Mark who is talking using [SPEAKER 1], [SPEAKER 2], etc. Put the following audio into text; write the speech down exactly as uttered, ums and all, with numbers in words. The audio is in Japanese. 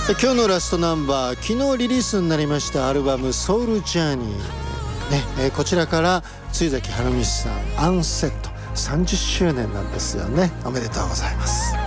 [SPEAKER 1] え今日のラストナンバー、昨日リリースになりましたアルバムソウルジャーニー、ねえこちらから露崎春美さんアンセットさんじゅっしゅうねんなんですよね。おめでとうございます。